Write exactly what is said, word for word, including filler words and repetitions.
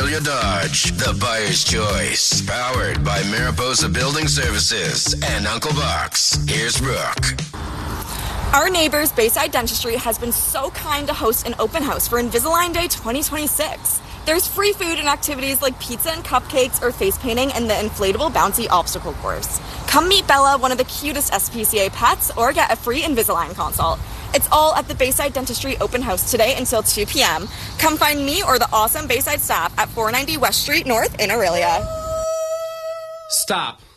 Magnolia Dodge, the buyer's choice. Powered by Mariposa Building Services and Uncle Bucks. Here's Brooke. Our neighbors, Bayside Dentistry, has been so kind to host an open house for Invisalign Day twenty twenty-six. There's free food and activities like pizza and cupcakes or face painting and the inflatable bouncy obstacle course. Come meet Bella, one of the cutest S P C A pets, or get a free Invisalign consult. It's all at the Bayside Dentistry open house today until two p.m. Come find me or the awesome Bayside staff at four ninety West Street North in Aurelia. Stop.